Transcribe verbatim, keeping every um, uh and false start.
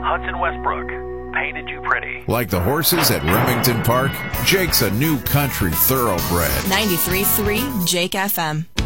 Hudson Westbrook, painted you pretty. Like the horses at Remington Park, Jake's a new country thoroughbred. ninety-three point three Jake F M.